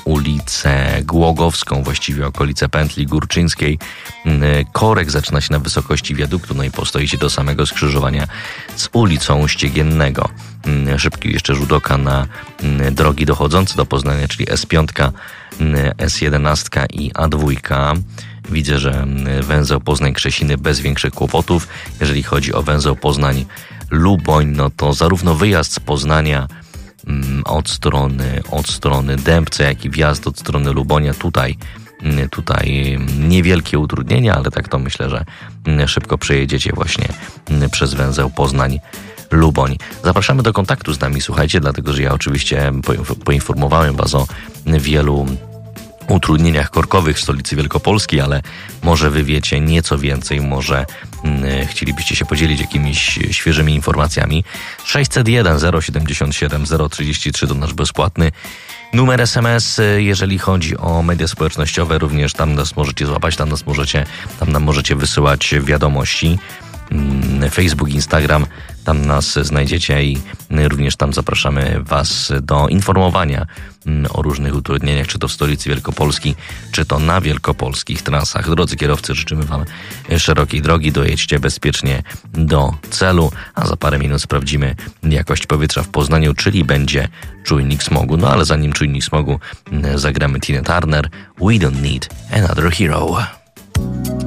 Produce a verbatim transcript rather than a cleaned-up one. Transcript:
ulicę Głogowską, właściwie okolice pętli Górczyńskiej. Korek zaczyna się na wysokości wiaduktu, no i postoicie do samego skrzyżowania z ulicą Ściegiennego. Szybki jeszcze rzut oka na drogi dochodzące do Poznania, czyli S pięć, S jedenaście i A dwa. Widzę, że węzeł Poznań-Krzesiny bez większych kłopotów. Jeżeli chodzi o węzeł Poznań-Luboń, no to zarówno wyjazd z Poznania od strony, od strony Dębcy, jak i wjazd od strony Lubonia tutaj Tutaj niewielkie utrudnienia, ale tak to myślę, że szybko przejedziecie właśnie przez węzeł Poznań-Luboń. Zapraszamy do kontaktu z nami, słuchajcie, dlatego że ja oczywiście poinformowałem Was o wielu utrudnieniach korkowych w stolicy Wielkopolski, ale może wy wiecie nieco więcej, może hmm, chcielibyście się podzielić jakimiś świeżymi informacjami. sześćset jeden zero siedemdziesiąt siedem zero trzydzieści trzy to nasz bezpłatny numer S M S, jeżeli chodzi o media społecznościowe, również tam nas możecie złapać, tam nas możecie, tam nam możecie wysyłać wiadomości. Facebook, Instagram, tam nas znajdziecie i również tam zapraszamy Was do informowania o różnych utrudnieniach, czy to w stolicy Wielkopolski, czy to na wielkopolskich trasach. Drodzy kierowcy, życzymy Wam szerokiej drogi, dojedźcie bezpiecznie do celu, a za parę minut sprawdzimy jakość powietrza w Poznaniu, czyli będzie czujnik smogu. No ale zanim czujnik smogu, zagramy Tina Turner, We Don't Need Another Hero.